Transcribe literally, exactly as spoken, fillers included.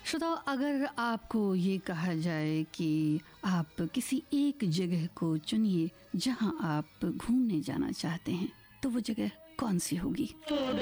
श्रोताओ, अगर आपको ये कहा जाए कि आप किसी एक जगह को चुनिए जहां आप घूमने जाना चाहते हैं, तो वो जगह कौन सी होगी?